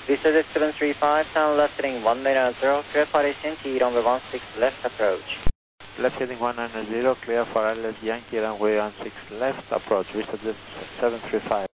Vista 735, turn left heading 190, clear for Yankee runway 16 left approach. Left heading 190, clear for LS Yankee runway 16 left approach. Vista 735.